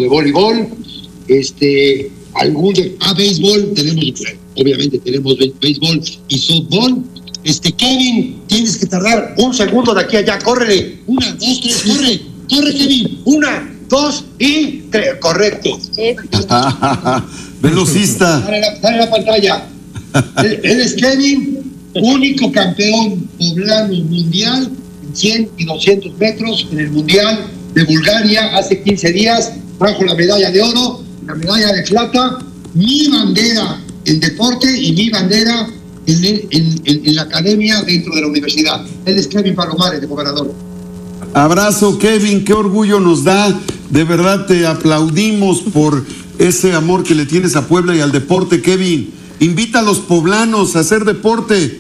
de voleibol, béisbol, obviamente tenemos béisbol y softball. Kevin, tienes que tardar un segundo de aquí a allá, córrele, 1, 2, 3, corre Kevin, 1, 2 y 3, correcto. Velocista. Dale la pantalla. Él es Kevin, único campeón poblano mundial en 100 y 200 metros en el Mundial de Bulgaria hace 15 días, trajo la medalla de oro, la medalla de plata, mi bandera en deporte y mi bandera en la academia dentro de la universidad. Él es Kevin Palomares, de Gobernador. Abrazo, Kevin, qué orgullo nos da, de verdad te aplaudimos por ese amor que le tienes a Puebla y al deporte, Kevin. Invita a los poblanos a hacer deporte.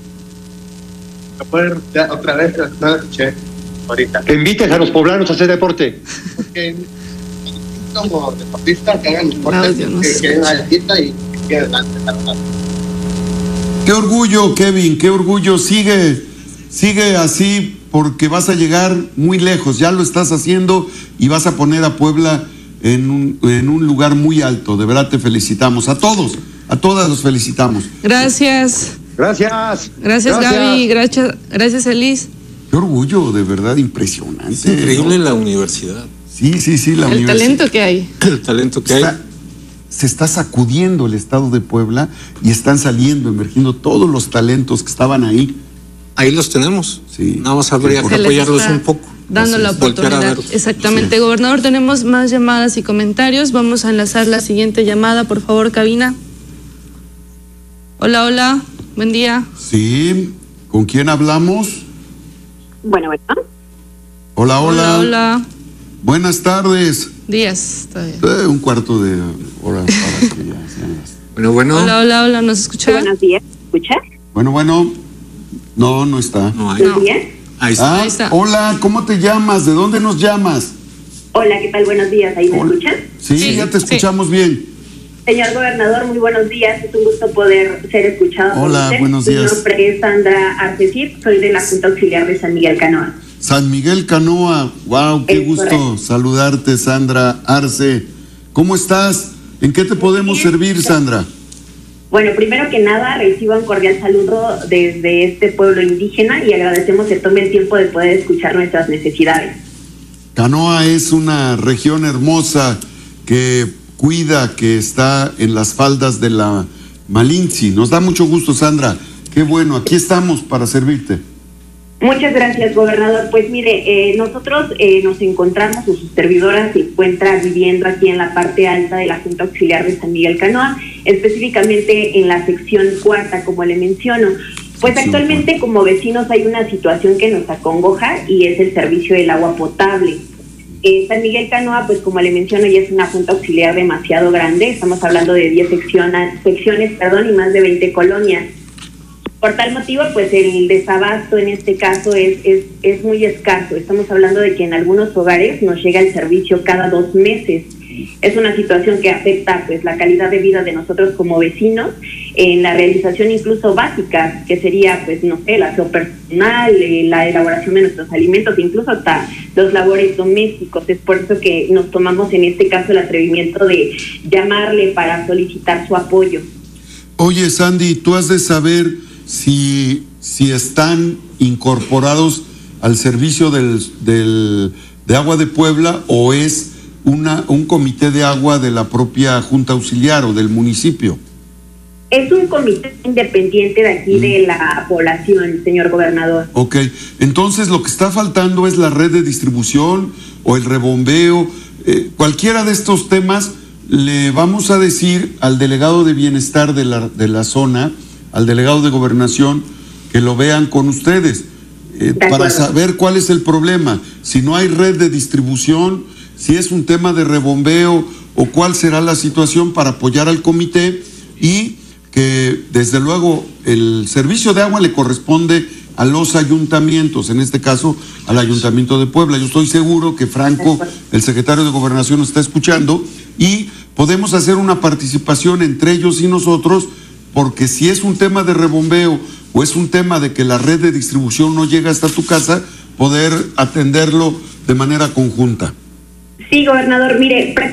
Otra vez, no escuché ahorita. Que invites a los poblanos a hacer deporte. Porque como deportistas que hagan deporte, que den a la cita y que adelante. Qué orgullo, Kevin, qué orgullo. Sigue así porque vas a llegar muy lejos. Ya lo estás haciendo y vas a poner a Puebla en un lugar muy alto. De verdad te felicitamos. A todos, a todas los felicitamos. Gracias. Gracias. Gracias, Gaby. Gracias, Elis. Qué orgullo, de verdad, impresionante. Es increíble, ¿no? La universidad. Sí, la universidad. El talento que hay. El talento que hay. Se está sacudiendo el estado de Puebla y están emergiendo todos los talentos que estaban ahí. Ahí los tenemos. Sí. Nada más habría que apoyarlos un poco. Dando la oportunidad. Exactamente, gobernador. Tenemos más llamadas y comentarios. Vamos a enlazar la siguiente llamada, por favor, cabina. Hola. Buen día. Sí. ¿Con quién hablamos? Bueno. Hola. Buenas tardes. Días, todavía. Un cuarto de hora para que ya sean. Bueno. Hola, ¿nos escucha? Buenos días, ¿escuchas? Bueno. No está. No hay. Buenos días. Ahí está. Ahí está. Hola, ¿cómo te llamas? ¿De dónde nos llamas? Hola, ¿qué tal? Buenos días, ¿ahí me escuchan? Sí, ya te escuchamos bien. Señor gobernador, muy buenos días. Es un gusto poder ser escuchado. Hola, buenos días. Mi nombre es Sandra Arcesir, soy de la Junta Auxiliar de San Miguel Canoa. San Miguel Canoa, wow, qué gusto saludarte, Sandra Arce. ¿Cómo estás? ¿En qué te podemos servir, Sandra? Bueno, primero que nada, recibo un cordial saludo desde este pueblo indígena y agradecemos que tome el tiempo de poder escuchar nuestras necesidades. Canoa es una región hermosa que cuida, que está en las faldas de la Malinche. Nos da mucho gusto, Sandra. Qué bueno, aquí estamos para servirte. Muchas gracias, gobernador. Pues mire, nosotros nos encontramos, o su servidora se encuentra viviendo aquí en la parte alta de la Junta Auxiliar de San Miguel Canoa, específicamente en la sección cuarta, como le menciono. Pues actualmente como vecinos hay una situación que nos acongoja y es el servicio del agua potable. San Miguel Canoa, pues como le menciono, ya es una Junta Auxiliar demasiado grande, estamos hablando de 10 secciones, y más de 20 colonias. Por tal motivo, pues el desabasto en este caso es muy escaso. Estamos hablando de que en algunos hogares nos llega el servicio cada 2 meses. Es una situación que afecta pues la calidad de vida de nosotros como vecinos en la realización incluso básica, que sería pues no sé, el aseo personal, la elaboración de nuestros alimentos, incluso hasta los labores domésticos. Es por eso que nos tomamos en este caso el atrevimiento de llamarle para solicitar su apoyo. Oye, Sandy, tú has de saber si están incorporados al servicio de agua de Puebla o es un comité de agua de la propia Junta Auxiliar o del municipio. Es un comité independiente de aquí de la población, señor gobernador. Ok, entonces lo que está faltando es la red de distribución o el rebombeo, cualquiera de estos temas. Le vamos a decir al delegado de bienestar de la zona, al delegado de gobernación, que lo vean con ustedes para saber cuál es el problema, si no hay red de distribución, si es un tema de rebombeo o cuál será la situación para apoyar al comité, y que desde luego el servicio de agua le corresponde a los ayuntamientos, en este caso al Ayuntamiento de Puebla. Yo estoy seguro que Franco, el secretario de Gobernación, nos está escuchando y podemos hacer una participación entre ellos y nosotros, porque si es un tema de rebombeo o es un tema de que la red de distribución no llega hasta tu casa, poder atenderlo de manera conjunta. Sí, gobernador, mire,